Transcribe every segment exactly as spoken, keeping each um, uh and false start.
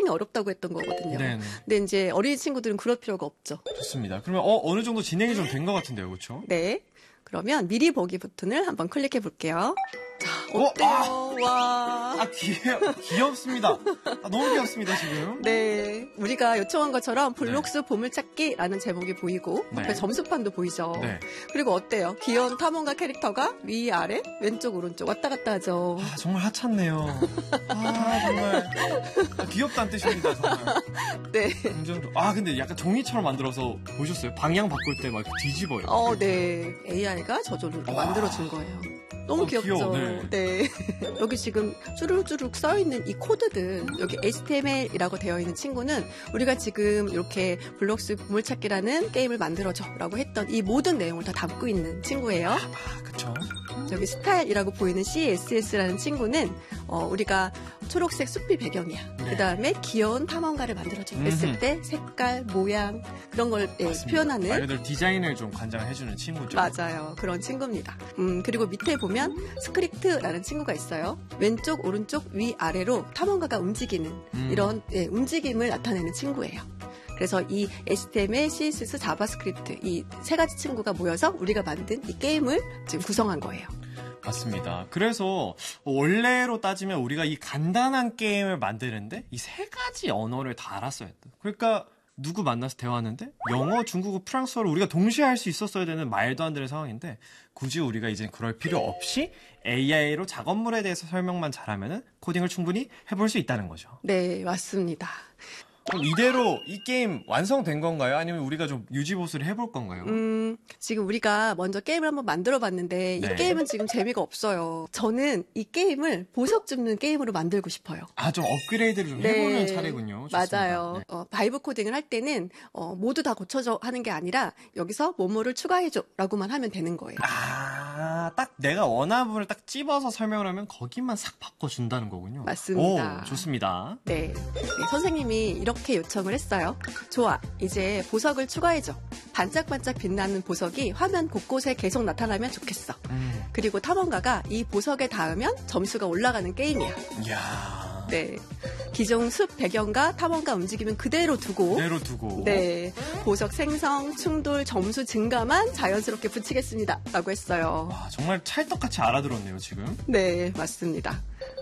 굉장히 어렵다고 했던 거거든요. 네네. 근데 이제 어린 친구들은 그럴 필요가 없죠. 좋습니다. 그러면 어, 어느 정도 진행이 좀 된 것 같은데요, 그렇죠? 네. 그러면 미리 보기 버튼을 한번 클릭해 볼게요. 자, 어, 어때요? 아! 와. 아, 귀, 귀엽습니다. 아, 너무 귀엽습니다, 지금. 네. 우리가 요청한 것처럼 블록스 보물찾기라는 제목이 보이고 네. 옆에 점수판도 보이죠. 네. 그리고 어때요? 귀여운 탐험가 캐릭터가 위, 아래, 왼쪽, 오른쪽 왔다 갔다 하죠. 아, 정말 하찮네요. 아, 정말. 아, 귀엽다는 뜻입니다, 정말. 네. 긍정적. 아, 근데 약간 종이처럼 만들어서 보셨어요? 방향 바꿀 때 막 뒤집어요. 어, 네. 에이아이가 저절로 이렇게 와. 만들어준 거예요. 너무 어, 귀엽죠? 귀여워, 네. 네. 여기 지금 쭈루쭈룩 써있는 이 코드들, 여기 에이치티엠엘이라고 되어 있는 친구는 우리가 지금 이렇게 블록스 보물찾기라는 게임을 만들어줘 라고 했던 이 모든 내용을 다 담고 있는 친구예요. 아, 그쵸. 여기 스타일이라고 보이는 씨에스에스라는 친구는 어, 우리가 초록색 숲이 배경이야. 네. 그 다음에 귀여운 탐험가를 만들어줘 했을 음흠. 때 색깔, 모양 그런 걸 예, 맞습니다. 표현하는 말 그대로 디자인을 좀 관장해주는 친구죠. 맞아요. 그런 친구입니다. 음, 그리고 밑에 보면 스크립트라는 친구가 있어요. 왼쪽, 오른쪽, 위, 아래로 탐험가가 움직이는 음. 이런 예, 움직임을 나타내는 친구예요. 그래서 이 에이치티엠엘, 씨에스에스, 자바스크립트 이 세 가지 친구가 모여서 우리가 만든 이 게임을 지금 구성한 거예요. 맞습니다. 그래서 원래로 따지면 우리가 이 간단한 게임을 만드는데 이 세 가지 언어를 다 알았어야 했다. 그러니까 누구 만나서 대화하는데 영어, 중국어, 프랑스어를 우리가 동시에 할 수 있었어야 되는 말도 안 되는 상황인데 굳이 우리가 이제 그럴 필요 없이 에이아이로 작업물에 대해서 설명만 잘하면 코딩을 충분히 해볼 수 있다는 거죠. 네, 맞습니다. 그럼 이대로 이 게임 완성된 건가요? 아니면 우리가 좀 유지보수를 해볼 건가요? 음, 지금 우리가 먼저 게임을 한번 만들어 봤는데 네. 이 게임은 지금 재미가 없어요. 저는 이 게임을 보석 줍는 게임으로 만들고 싶어요. 아, 좀 업그레이드를 좀 해보는 차례군요. 좋습니다. 맞아요. 네. 어, 바이브 코딩을 할 때는 어, 모두 다 고쳐줘 하는 게 아니라 여기서 뭐뭐를 추가해줘 라고만 하면 되는 거예요. 아, 딱 내가 원하는 부분을 딱 찝어서 설명을 하면 거기만 싹 바꿔준다는 거군요. 맞습니다. 오, 좋습니다. 네. 네, 선생님이 이렇게 요청을 했어요. 좋아, 이제 보석을 추가해줘. 반짝반짝 빛나는 보석이 화면 곳곳에 계속 나타나면 좋겠어. 음, 그리고 탐험가가 이 보석에 닿으면 점수가 올라가는 게임이야. 이야. 네. 기존 숲 배경과 탐험가 움직이면 그대로 두고 그대로 두고. 네. 보석 생성, 충돌, 점수 증가만 자연스럽게 붙이겠습니다. 라고 했어요. 와, 정말 찰떡같이 알아들었네요, 지금. 네, 맞습니다.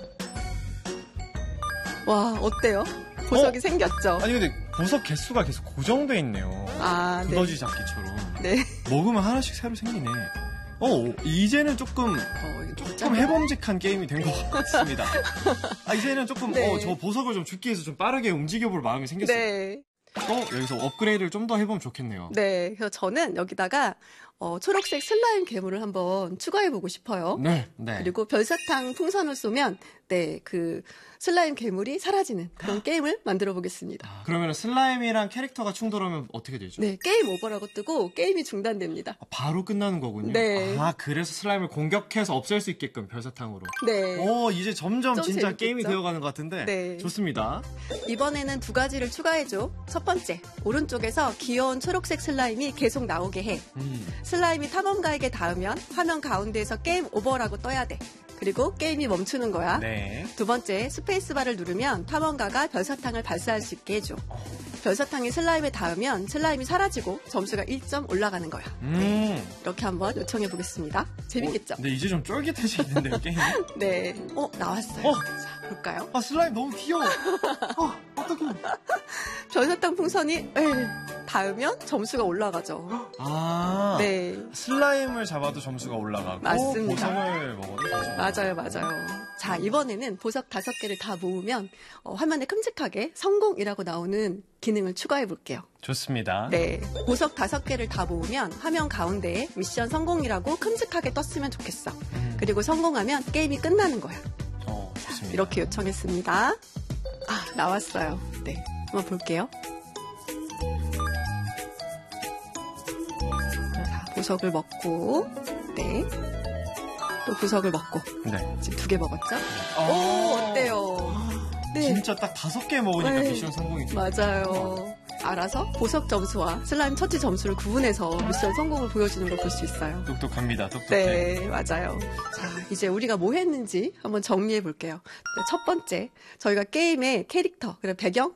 와, 어때요? 보석이 어? 생겼죠? 아니, 근데 보석 개수가 계속 고정돼 있네요. 아, 네. 두더지 잡기처럼. 네. 먹으면 하나씩 새로 생기네. 어, 이제는 조금, 어, 조금 해봄직한 게임이 된 것 같습니다. 아, 이제는 조금, 네. 어, 저 보석을 좀 줍기 위해서 좀 빠르게 움직여볼 마음이 생겼어요. 네. 어, 여기서 업그레이드를 좀 더 해보면 좋겠네요. 네. 그래서 저는 여기다가 어, 초록색 슬라임 괴물을 한번 추가해보고 싶어요. 네, 네. 그리고 별사탕 풍선을 쏘면 네, 그 슬라임 괴물이 사라지는 그런 게임을 만들어 보겠습니다. 아, 그러면 슬라임이랑 캐릭터가 충돌하면 어떻게 되죠? 네, 게임 오버라고 뜨고 게임이 중단됩니다. 아, 바로 끝나는 거군요. 네. 아, 그래서 슬라임을 공격해서 없앨 수 있게끔 별사탕으로. 네. 오, 이제 점점 좀 진짜 재밌겠죠? 게임이 되어가는 것 같은데. 네. 좋습니다. 이번에는 두 가지를 추가해줘. 첫 번째, 오른쪽에서 귀여운 초록색 슬라임이 계속 나오게 해. 음. 슬라임이 탐험가에게 닿으면 화면 가운데에서 게임 오버라고 떠야 돼. 그리고 게임이 멈추는 거야. 네. 두 번째, 스페이스바를 누르면 탐험가가 별사탕을 발사할 수 있게 해줘. 별사탕이 슬라임에 닿으면 슬라임이 사라지고 점수가 일 점 올라가는 거야. 음. 이렇게 한번 요청해 보겠습니다. 재밌겠죠? 어, 근데 이제 좀 쫄깃해지는데요, 게임이? 네. 어, 나왔어요. 어. 자, 볼까요? 아, 슬라임 너무 귀여워. 어, 어떡해. 별사탕 풍선이 에, 닿으면 점수가 올라가죠. 아. 네. 슬라임을 잡아도 점수가 올라가고. 맞습니다. 보석을 먹어도 점수가 맞아요, 맞아요. 자, 이번에는 보석 다섯 개를 다 모으면 어, 화면에 큼직하게 성공이라고 나오는 기능을 추가해 볼게요. 좋습니다. 네. 보석 다섯 개를 다 모으면 화면 가운데에 미션 성공이라고 큼직하게 떴으면 좋겠어. 음. 그리고 성공하면 게임이 끝나는 거야. 어, 좋습니다. 이렇게 요청했습니다. 아, 나왔어요. 네. 한번 볼게요. 자, 보석을 먹고, 네. 또 보석을 먹고. 네. 지금 두 개 먹었죠? 어. 오, 어때요? 네. 진짜 딱 다섯 개 먹으니까 네. 미션 성공이죠. 맞아요. 알아서 보석 점수와 슬라임 처치 점수를 구분해서 미션 성공을 보여주는 걸 볼 수 있어요. 똑똑합니다. 똑똑해. 네, 맞아요. 자, 이제 우리가 뭐 했는지 한번 정리해 볼게요. 첫 번째, 저희가 게임의 캐릭터, 그리고 배경,